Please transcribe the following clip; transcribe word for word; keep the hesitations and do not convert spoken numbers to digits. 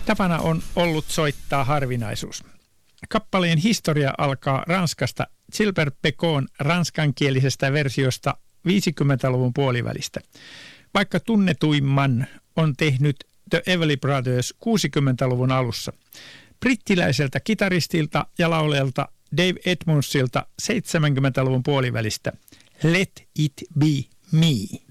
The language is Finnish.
Tapana on ollut soittaa harvinaisuus. Kappaleen historia alkaa Ranskasta Gilbert Bécaud'n ranskankielisestä versiosta viisikymmentäluvun puolivälistä. Vaikka tunnetuimman on tehnyt The Everly Brothers kuusikymmentäluvun alussa. Brittiläiseltä kitaristilta ja laulajalta Dave Edmundsilta seitsemänkymmentäluvun puolivälistä Let It Be Me.